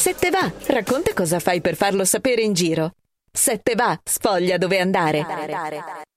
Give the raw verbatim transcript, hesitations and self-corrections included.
Se te va, racconta cosa fai per farlo sapere in giro. Se te va, sfoglia dove andare.